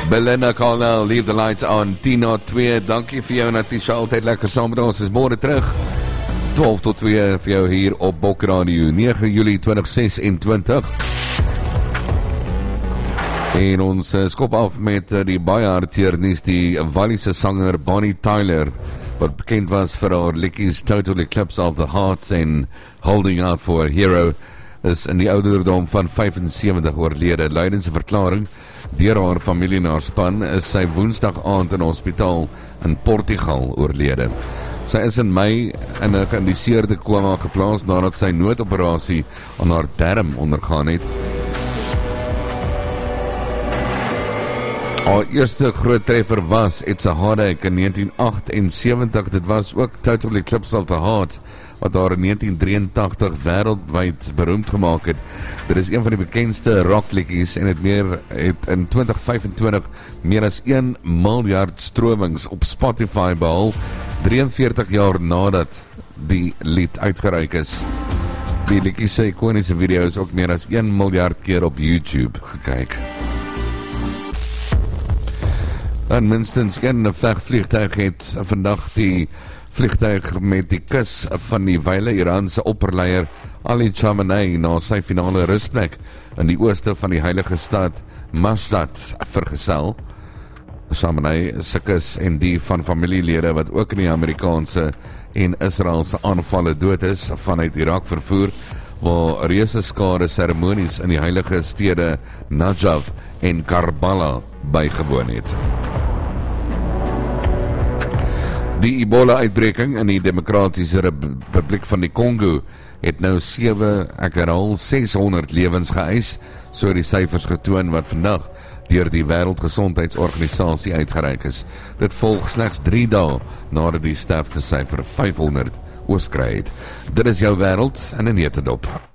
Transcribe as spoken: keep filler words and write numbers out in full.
Belinda Carlisle, Leave the Lights On, tien na twee, dankie vir jou Natisha, altyd lekker saam met ons, is môre terug, twaalf tot twee vir jou hier op Bok Radio, nege Julie twintig sesentwintig. En ons uh, skop af met uh, die baie hartseer nuus, die Walliese sanger Bonnie Tyler, wat bekend was vir haar liedjies Total Eclipse of the Heart en Holding Out for a Hero, is in die ouderdom van vyfensewentig oorlede. Luidens 'n verklaring deur haar familie en haar span is sy woensdag aand in 'n hospitaal in Portugal oorlede. Sy is in Mei in 'n geïnduseerde koma geplaas nadat sy noodoperasie aan haar darm ondergaan het. Haar eerste groot treffer was It's a Heartache in negentien agtensewentig. Dit was ook Total Eclipse of the Heart wat haar in negentien drieëntagtig wêreldwyd beroemd gemaak het. Dit is een van die bekendste rockliedjies en het meer het in twintig vyfentwintig meer as een miljard stromings op Spotify behaal, drieënveertig jaar nadat die lied uitgereik is. Die liedjie se ikoniese video is ook meer as een miljard keer op YouTube gekyk. En minstens een vegvliegtuig het vandag die vliegtuig met die kus van die wyle Iraanse opperleier Ali Khamenei na sy finale rustplek in die ooste van die heilige stad Mashhad vergesel. Khamenei se kus en die van familielede wat ook in die Amerikaanse en Israelse aanvalle dood is vanuit Irak vervoer, waar reuse skare seremonies in die heilige stede Najaf en Karbala bygewoon het. Die Ebola-uitbreking in die Demokratiese Republiek van die Kongo het nou sewe, ek herhaal, seshonderd lewens geëis, so die syfers getoon wat vandag deur die Wêreldgesondheidsorganisasie uitgereik is. Dit volg slegs drie dae nadat die sterftesyfer vyfhonderd oorskry het. Dit is jou wêreld in 'n netedop.